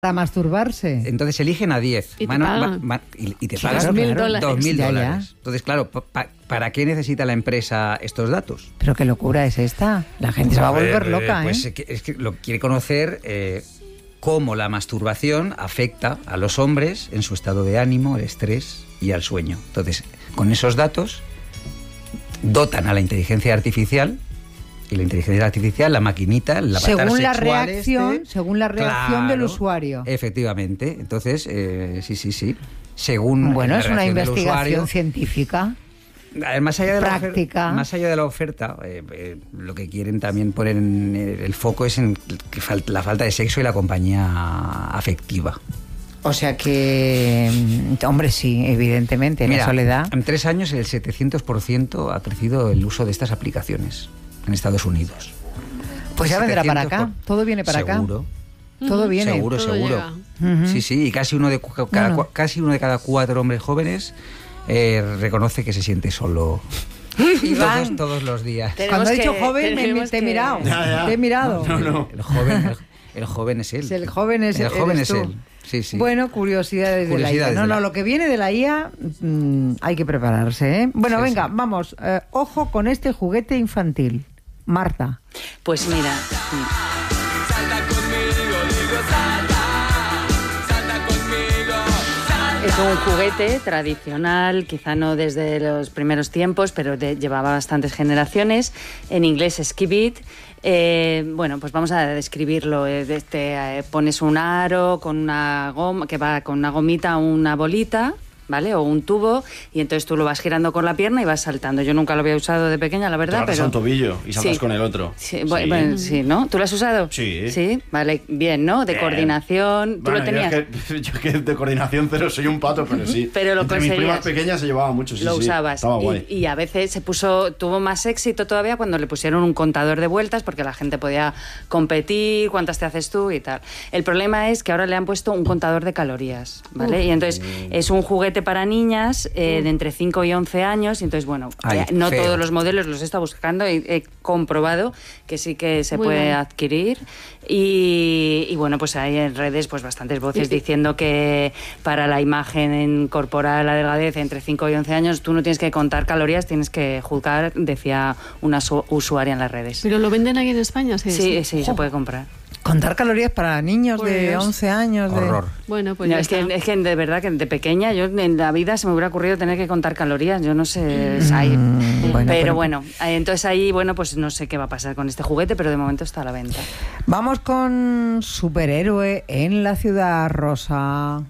Para masturbarse. Entonces eligen a 10. Y te pagan. Y te pagan $2.000. $2.000. Entonces, claro, ¿para qué necesita la empresa estos datos? Pero qué locura es esta. La gente se va a volver loca, pues es que lo quiere conocer cómo la masturbación afecta a los hombres en su estado de ánimo, el estrés y al sueño. Entonces, con esos datos dotan a la inteligencia artificial. Y la inteligencia artificial, la maquinita, el avatar según la sexual reacción, según la reacción del usuario. Efectivamente. Entonces, sí. Según bueno, es una investigación usuario, científica. Más allá de práctica. Más allá de la oferta, lo que quieren también poner en el foco es en la falta de sexo y la compañía afectiva. O sea que, hombre, sí, evidentemente, Mira, la soledad. En 3 años el 700% ha crecido el uso de estas aplicaciones en Estados Unidos. Pues ya vendrá para acá, todo viene para seguro. Acá. Todo viene. Seguro. Sí, y casi uno de cada 4 hombres jóvenes reconoce que se siente solo. Iván, todos los días. Cuando he dicho joven, te he mirado. Ya. Te he mirado. No. El joven es él. El joven es él. Sí. Bueno, curiosidades de la IA. No, lo que viene de la IA hay que prepararse, ¿eh? Bueno, sí, venga, vamos. Ojo con este juguete infantil. Marta. Pues mira. Es un juguete tradicional, quizá no desde los primeros tiempos, pero llevaba bastantes generaciones. En inglés es Skibit. Bueno, pues vamos a describirlo. Pones un aro con una goma, que va con una gomita, una bolita, ¿vale? O un tubo, y entonces tú lo vas girando con la pierna y vas saltando. Yo nunca lo había usado de pequeña, la verdad, pero... un tobillo y saltas sí. con el otro. Sí, bueno, sí, ¿no? ¿Tú lo has usado? Sí. Sí, vale, bien, ¿no? De coordinación. ¿Tú bueno, lo tenías? Yo que de coordinación cero soy un pato, pero sí. Pero lo entre conseguías. mis primas pequeñas se llevaba mucho, sí. Lo usabas. Estaba guay. Y a veces tuvo más éxito todavía cuando le pusieron un contador de vueltas, porque la gente podía competir, cuántas te haces tú y tal. El problema es que ahora le han puesto un contador de calorías, ¿vale? Y entonces es un juguete para niñas de entre 5 y 11 años, y entonces, bueno, no feo. Todos los modelos los he estado buscando y he comprobado que sí que se puede adquirir. Y bueno, pues hay en redes pues bastantes voces diciendo que para la imagen corporal, la delgadez entre 5 y 11 años, tú no tienes que contar calorías, tienes que juzgar, decía una usuaria en las redes. ¿Pero lo venden aquí en España? Sí, se puede comprar. Contar calorías para niños de 11 años. Horror. Bueno, pues no, es que de verdad que de pequeña yo en la vida se me hubiera ocurrido tener que contar calorías. Yo no sé, pero bueno, entonces ahí, bueno, pues no sé qué va a pasar con este juguete, pero de momento está a la venta. Vamos con superhéroe en la ciudad rosa.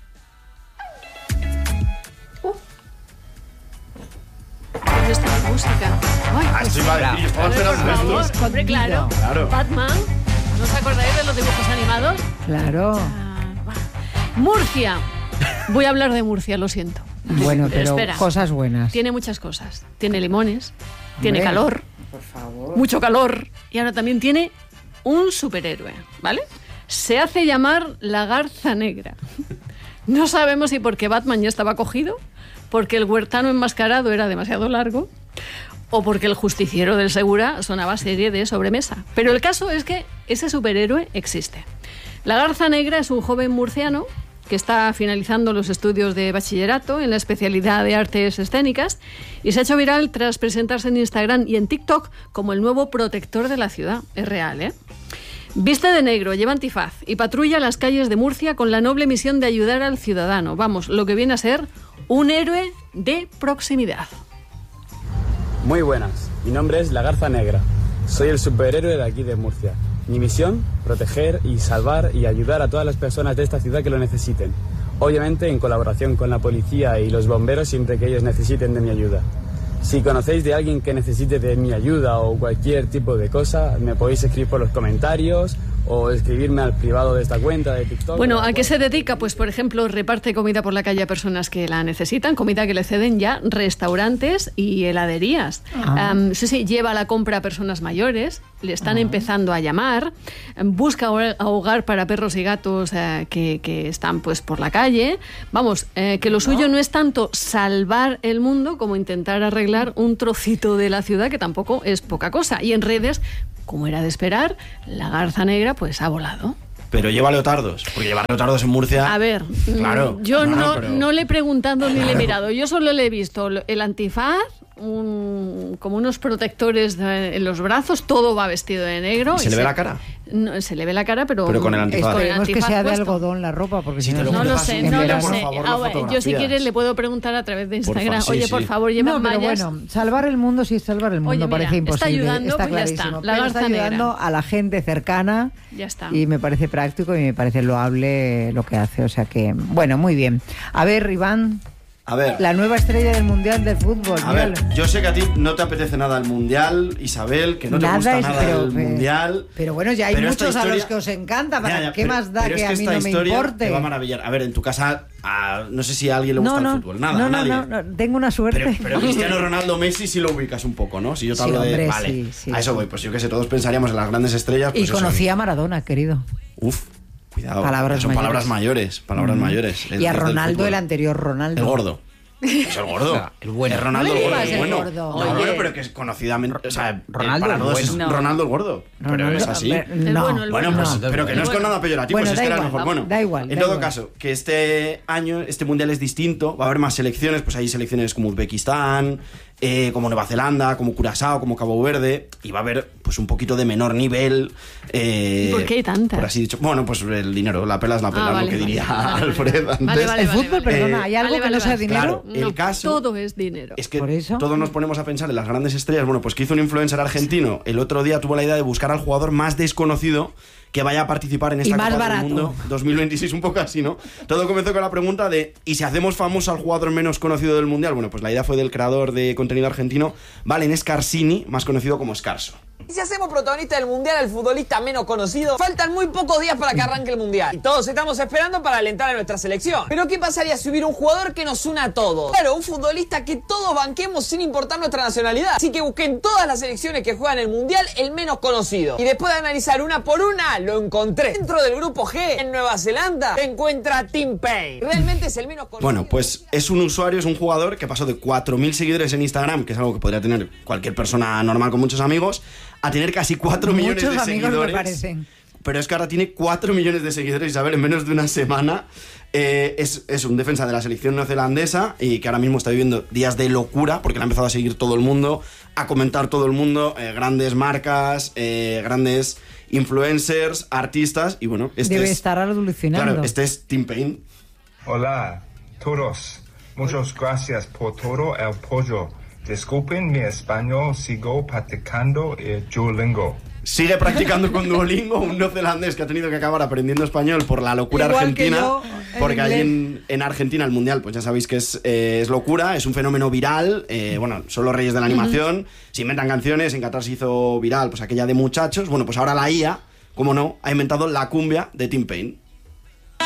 ¿Dónde está la música? Sí, vale. Hombre, claro. Batman. ¿No os acordáis de los dibujos animados? Claro. Murcia. Voy a hablar de Murcia, lo siento. Bueno, pero espera. Cosas buenas. Tiene muchas cosas. Tiene limones, tiene calor, por favor. Mucho calor. Y ahora también tiene un superhéroe, ¿vale? Se hace llamar la Garza Negra. No sabemos si porque Batman ya estaba cogido, porque el huertano enmascarado era demasiado largo, o porque el justiciero del Segura sonaba serie de sobremesa. Pero el caso es que ese superhéroe existe. La Garza Negra es un joven murciano que está finalizando los estudios de bachillerato en la especialidad de artes escénicas y se ha hecho viral tras presentarse en Instagram y en TikTok como el nuevo protector de la ciudad. Es real, ¿eh? Viste de negro, lleva antifaz y patrulla las calles de Murcia con la noble misión de ayudar al ciudadano. Vamos, lo que viene a ser un héroe de proximidad. Muy buenas, mi nombre es La Garza Negra. Soy el superhéroe de aquí de Murcia. Mi misión, proteger y salvar y ayudar a todas las personas de esta ciudad que lo necesiten. Obviamente en colaboración con la policía y los bomberos siempre que ellos necesiten de mi ayuda. Si conocéis de alguien que necesite de mi ayuda o cualquier tipo de cosa, me podéis escribir por los comentarios o escribirme al privado de esta cuenta de TikTok. Bueno, ¿a qué se dedica? Pues, por ejemplo, reparte comida por la calle a personas que la necesitan, comida que le ceden ya restaurantes y heladerías. Sí, lleva la compra a personas mayores, le están empezando a llamar, busca hogar para perros y gatos que están pues por la calle. Vamos, que lo suyo no es tanto salvar el mundo como intentar arreglar un trocito de la ciudad, que tampoco es poca cosa. Y en redes, como era de esperar, la Garza Negra pues ha volado. pero lleva leotardos, porque llevar leotardos en Murcia... A ver, claro, yo pero... no le he preguntado ni le he mirado, yo solo le he visto el antifaz, como unos protectores en los brazos, todo va vestido de negro. ¿Y se le ve la cara? No, se le ve la cara, pero con el antifaz. Esperemos que sea de algodón la ropa, porque si no lo sé. Yo si quieres le puedo preguntar a través de Instagram, por favor, lleva mallas. Pero bueno, salvar el mundo sí es salvar el mundo, parece imposible. Está clarísimo. Pero está ayudando a la gente cercana. Ya está. Y me parece práctico y me parece loable lo que hace. O sea que, bueno, muy bien. A ver, Iván... A ver. La nueva estrella del Mundial del Fútbol. A ver, yo sé que a ti no te apetece nada el Mundial, Isabel, que no te gusta nada el Mundial. Pero bueno, ya hay muchos a los que os encanta. ¿Qué más da que a mí no me importe? Te va a maravillar. A ver, en tu casa, no sé si a alguien le gusta el fútbol. Nada, a nadie. No, tengo una suerte. Pero Cristiano Ronaldo, Messi sí lo ubicas un poco, ¿no? Si yo te hablo de... Vale, a eso voy. Pues yo que sé, todos pensaríamos en las grandes estrellas. Pues y conocí a Maradona, querido. Uf. Cuidado. Son palabras mayores. Palabras mayores. Y a Ronaldo, el anterior Ronaldo. El gordo. Es el gordo. El bueno. Es Ronaldo el gordo. El gordo. No, bueno, pero que es conocidamente. O sea, Ronaldo para todos bueno. es Ronaldo el gordo. Pero es así. Bueno, pues, pero que no es con nada peyorativo, bueno, es que era igual, mejor. Bueno, da igual. En todo caso, que este año, este mundial es distinto. Va a haber más selecciones. Pues hay selecciones como Uzbekistán, como Nueva Zelanda, como Curazao, como Cabo Verde. Y va a haber pues un poquito de menor nivel. ¿Por qué hay tantas? Por así dicho. Bueno, pues el dinero. La pela es la pela, lo que diría Alfred antes. El fútbol, perdona, ¿hay algo que no sea dinero? Claro, el caso... Todo es dinero. Es que todos nos ponemos a pensar en las grandes estrellas. Bueno, pues que hizo un influencer argentino el otro día, tuvo la idea de buscar al jugador más desconocido que vaya a participar en esta Copa del Mundo 2026, un poco así, ¿no? Todo comenzó con la pregunta de ¿y si hacemos famoso al jugador menos conocido del Mundial? Bueno, pues la idea fue del creador de contenido argentino Valen Scarsini, más conocido como Scarso. Y si hacemos protagonista del Mundial al futbolista menos conocido, faltan muy pocos días para que arranque el Mundial. Y todos estamos esperando para alentar a nuestra selección. Pero ¿qué pasaría si hubiera un jugador que nos una a todos? Claro, un futbolista que todos banquemos sin importar nuestra nacionalidad. Así que busqué en todas las selecciones que juegan el Mundial el menos conocido. Y después de analizar una por una, lo encontré. Dentro del grupo G, en Nueva Zelanda, se encuentra Tim Payne. Realmente es el menos conocido. Bueno, pues es un usuario, es un jugador que pasó de 4.000 seguidores en Instagram, que es algo que podría tener cualquier persona normal con muchos amigos, a tener casi 4 millones de seguidores. Me parecen. Pero es que ahora tiene 4 millones de seguidores, Isabel, en menos de una semana. Es un defensa de la selección neozelandesa y que ahora mismo está viviendo días de locura porque le ha empezado a seguir todo el mundo, a comentar todo el mundo, grandes marcas, grandes influencers, artistas y bueno... Debe estar alucinando. Claro, este es Tim Payne. Hola, todos. Muchas gracias por todo el apoyo. Disculpen mi español, sigo practicando el Duolingo. Sigue practicando con Duolingo, un neozelandés que ha tenido que acabar aprendiendo español por la locura argentina, porque allí en Argentina el Mundial, pues ya sabéis que es locura, es un fenómeno viral, bueno, son los reyes de la animación, se inventan canciones, en Qatar se hizo viral, pues aquella de muchachos, bueno, pues ahora la IA, como no, ha inventado la cumbia de Tim Payne.